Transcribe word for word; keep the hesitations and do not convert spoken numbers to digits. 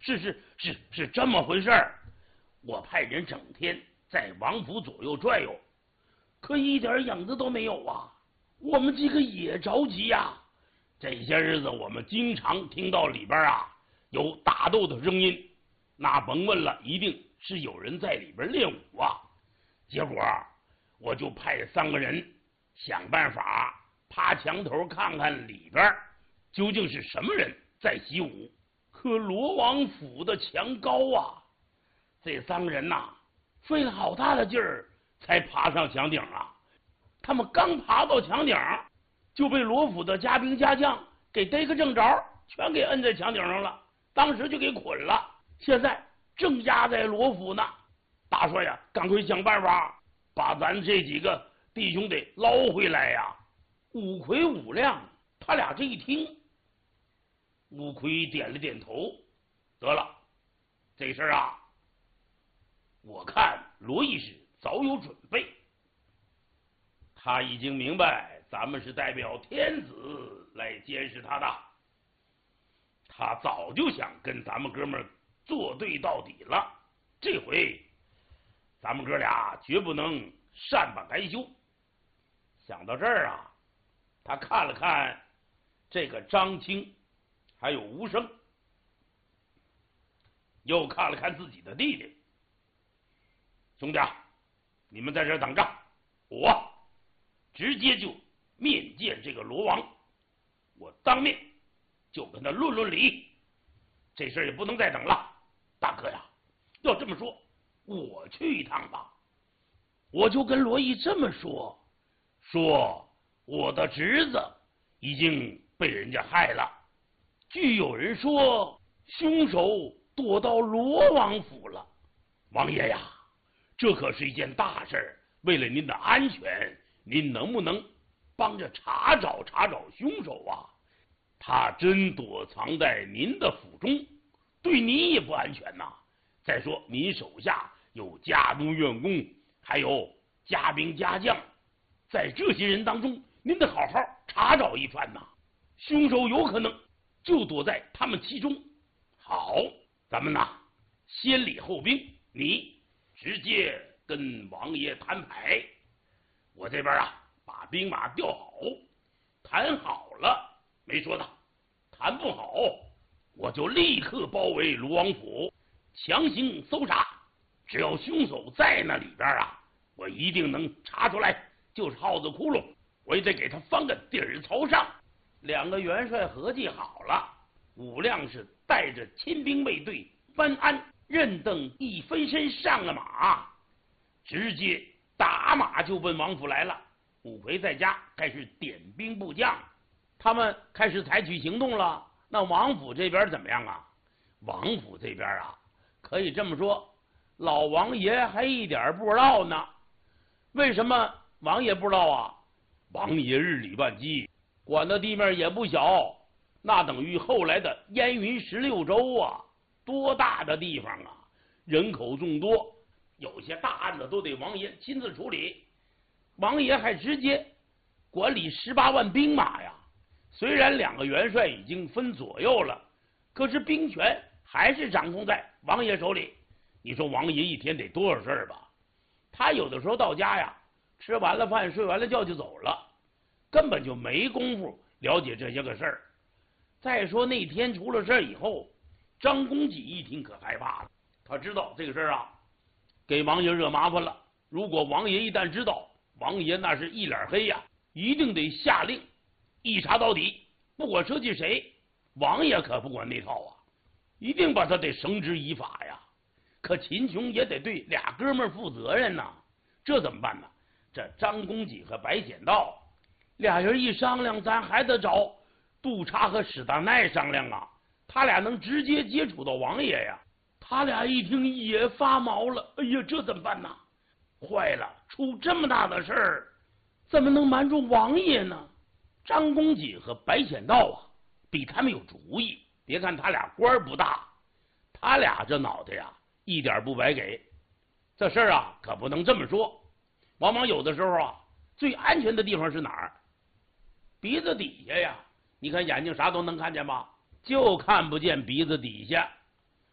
是是是是这么回事儿。我派人整天在王府左右转悠，可一点影子都没有啊！我们这个也着急呀、啊。这些日子我们经常听到里边啊有打斗的声音，那甭问了，一定是有人在里边练武啊。结果我就派三个人想办法爬墙头看看里边究竟是什么人在习武。可罗王府的墙高啊，这三个人呐、啊、费了好大的劲儿才爬上墙顶啊。他们刚爬到墙顶，就被罗府的家兵家将给逮个正着，全给摁在墙顶上了，当时就给捆了，现在正压在罗府呢。大帅呀，赶快想办法把咱这几个弟兄得捞回来呀！五魁五亮他俩这一听，五魁点了点头，得了，这事儿啊，我看罗义士早有准备，他已经明白咱们是代表天子来监视他的，他早就想跟咱们哥们儿作对到底了。这回咱们哥俩绝不能善罢甘休。想到这儿啊，他看了看这个张青还有吴生，又看了看自己的弟弟。兄弟，你们在这儿等着，我直接就面见这个罗王，我当面就跟他论论理。这事儿也不能再等了。大哥呀，要这么说，我去一趟吧。我就跟罗毅这么说，说我的侄子已经被人家害了，据有人说凶手躲到罗王府了。王爷呀，这可是一件大事，为了您的安全，您能不能帮着查找查找凶手啊？他真躲藏在您的府中，对您也不安全呐。再说您手下有家中员工，还有家兵家将，在这些人当中，您得好好查找一番呐。凶手有可能就躲在他们其中。好，咱们呐先礼后兵，你直接跟王爷摊牌，我这边啊把兵马调好，谈好了没说的，谈不好我就立刻包围卢王府，强行搜查。只要凶手在那里边啊，我一定能查出来，就是耗子窟窿，我也得给他翻个底儿朝上。两个元帅合计好了，武亮是带着亲兵卫队，班安、任邓一分身上了马，直接打马就奔王府来了。五魁在家开始点兵部将，他们开始采取行动了。那王府这边怎么样啊？王府这边啊，可以这么说，老王爷还一点不知道呢。为什么王爷不知道啊？王爷日理万机，管的地面也不小，那等于后来的燕云十六州啊，多大的地方啊，人口众多，有些大案子都得王爷亲自处理。王爷还直接管理十八万兵马呀。虽然两个元帅已经分左右了，可是兵权还是掌控在王爷手里。你说王爷一天得多少事儿吧？他有的时候到家呀，吃完了饭睡完了觉就走了，根本就没工夫了解这些个事儿。再说那天出了事以后，张公己一听可害怕了，他知道这个事儿啊给王爷惹麻烦了。如果王爷一旦知道，王爷那是一脸黑呀，一定得下令一查到底，不管涉及谁，王爷可不管那套啊，一定把他得绳之以法呀。可秦琼也得对俩哥们负责任呐，这怎么办呢？这张公己和白显道俩人一商量，咱还得找杜查和史大奈商量啊，他俩能直接接触到王爷呀。他俩一听也发毛了，哎呀，这怎么办呢？坏了，出这么大的事儿，怎么能瞒住王爷呢？张公己和白显道啊，比他们有主意。别看他俩官不大，他俩这脑袋呀，一点不白给。这事儿啊，可不能这么说。往往有的时候啊，最安全的地方是哪儿？鼻子底下呀。你看眼睛啥都能看见吧，就看不见鼻子底下。